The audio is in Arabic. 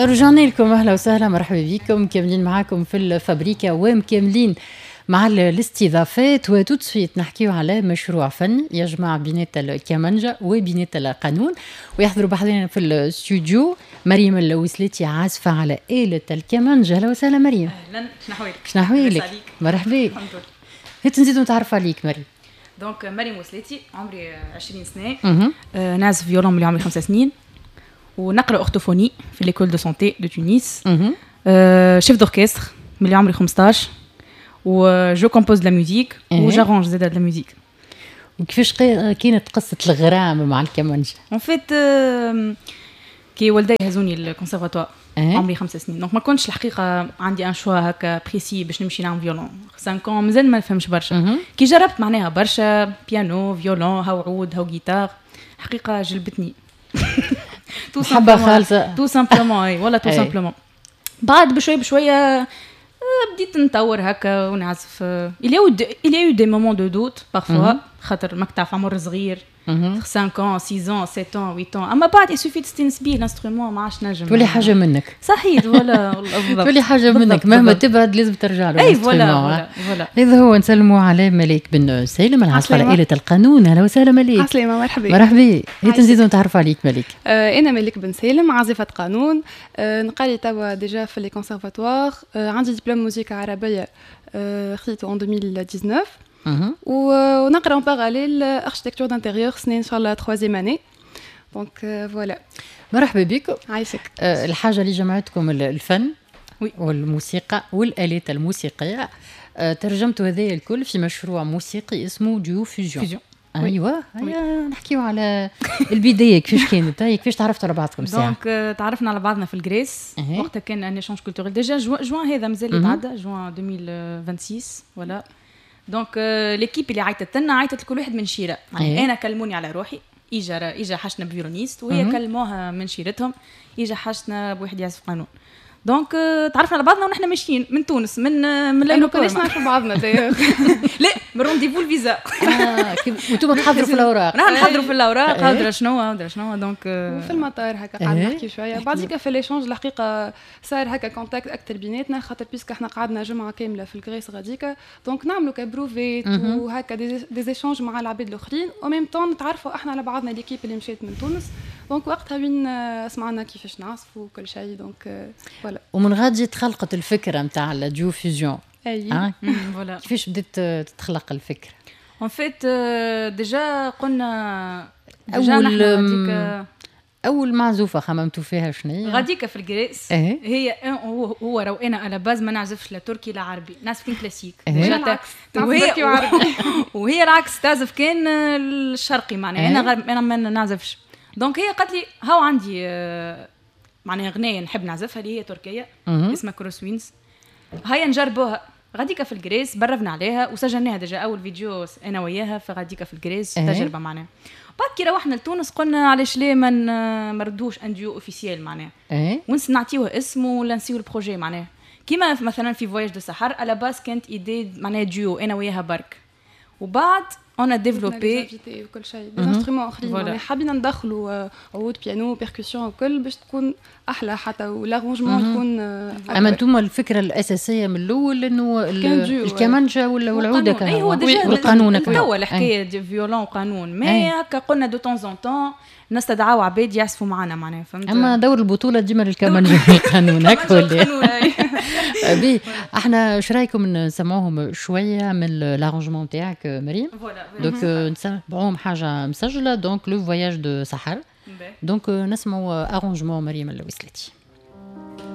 رجعنا لكم اهلا وسهلا مرحبا بكم مكملين معاكم في الفابريكا ومكملين مع الاستضافات وتوت سويت نحكيو على مشروع فني يجمع بينات الكمانجا وبينات القانون ويحضروا بحضرنا في الاستوديو مريم الوسليتي عازفة على آلة الكمانجا. اهلا وسهلا مريم. اهلا شنحوالك؟ شنحوالك؟ مرحبا. الحمد لله. هات نزيدو نتعرف عليك مريم. دونك مريم وسليتي عمري 20 سنه. نعزف فيولون من عمري 5 سنين ونقرا اورتوفوني في ليكول دو سونتي دو تونس. شيف دوركستر من اللي عمري 15 وجو كومبوز لا ميوزيك وجارونج زاد لا ميوزيك. وكيفاش كانت قصه الغرام مع الكمانجا؟ ان فيت كي والدي هزوني الكونسيرفاتوار عمري 5 سنين، دونك ما كنتش الحقيقه عندي ان شوا هكا بريسي باش نمشي نعمل فيولون. 5 ans مازال ما نفهمش برشا. كي جربت معناها برشا بيانو فيولون هاو عود هاو جيتار، حقيقه جلبتني. تو خالصه تو سامبلومون ولا تو سامبلومون. بعد بشويه بشويه بديت نطور هكا ونعزف. il y a eu des moments de doute parfois خاطر ماك تعرف عمر صغير 5 ans 6 ans 7 ans 8 ans، اما بعد يسوفي تستنس بيه الانسترومون ما عادش نجم تولي حاجه منك. صحيح ولا تولي حاجه منك مهما تبعد لازم ترجع له. اي فوالا. هذا هو. نسلموا على مليك بن سالم العازف على آلة القانون. اهلا وسهلا مليك. عسلامة مرحبا. مرحبا. هات نزيدو نتعرف عليك مليك. انا مليك بن سالم عازفة قانون. نقالي توا ديجا في لي كونسيرفاتوار. عندي دبلوم موسيقى عربية خديته en 2019. ونقرا en parallèle architecture d'intérieur سنين ان شاء الله 3e année. دونك فوالا. مرحبا بكم. عايشك. الحاجه اللي جمعتكم الفن والموسيقى والآلات الموسيقيه. ترجمتوا هذا الكل في مشروع موسيقي اسمه ديو فيوجن. ايوه نحكيو على البدايه كيفاش كانت. كيفاش تعرفتوا على بعضكم ساعه؟ دونك تعرفنا على بعضنا في الجريس. وقتها كان ان ايشانج كولتوريل ديجا جوان هذا مازال يتعدى جوان 2026 ولا. دونك ليكيب اللي عيطت لنا عيطت لكل واحد من شيره. انا كلموني على روحي اجا حشنا بفيولونيست وهي كلموها من شيرتهم اجا حشنا بواحد يعزف قانون. دونك تعرفنا على بعضنا ونحن ماشيين من تونس من لانه كناش نعرفوا بعضنا لا من رونديفو الفيزا. وانتم تحضروا في الاوراق. نحن نحضروا في الاوراق هضره شنو دونك في المطار هكا قعدنا نحكي شويه. بعديك في ليشونج الحقيقه صار هكا كونتاكت اكثر بيناتنا خاطر بيسك احنا قعدنا جمعه كامله في الكريس غاديكا. دونك نعملوا كبروفيت وهكا دي ايشونج مع العباد الاخرين او ميم طون نتعرفوا احنا على بعضنا ليكيب اللي مشيت من تونس. دونك وقتها وين سمعنا كيفاش نعزفوا وكل شيء. دونك فوالا. ومن غادي تخلقت الفكره نتاع الديو فيوجن. اي فوالا. كيفاش بدات تتخلق الفكره؟ ان فيت ديجا قلنا اول معزوفه خممتوا فيها شنو غاديكا في الجريس. هي هو رو انا على باز ما نعزفش لا تركي لا عربي، نعزف كان كلاسيك. وهي العكس تعزف كان الشرقي معناها. انا ما نعزفش. دونك هي قالت لي هاو عندي معناها غنايه نحب نعزفها اللي هي تركيه اسمها كروسوينز. هيا نجربوها. غاديكا في الجريس برفنا عليها وسجلناها ديجا اول فيديو انا وياها في غاديكا في الجريس تجربه معناها. بعد كي روحنا لتونس قلنا علاش ليه ما نردوش ان ديو اوفيسيال معناها ونعطيوه اسم ولا نسيو البروجي معناها. كيما مثلا في فواياج دو سحر على باس كانت ايدي معناها ديو انا وياها برك. وبعد انا ديفلوبي وكل شيء دي انسترومون اخرين يعني حابين ندخلوا عود بيانو بيركوسيون وكل باش تكون احلى حتى والارونجمون تكون اما انتم الفكره الاساسيه من الاول انه الكمانجا والعوده كان والقانون توا الحكايه دي فيولون وقانون ما هكا قلنا دو طون زون طون نستدعوا عباد يعزفوا معنا معناها فهمت. اما دور البطوله ديما للكمانجا والقانون هكا ولا بي. احنا ايش رايكم نسمعوهم شويه من الارونجمون تاعك مريم؟ دونك نسمعوهم حاجه مسجله. دونك لو فواياج دو سحر. دونك نسمعوا ارونجمون مريم الوسليتي.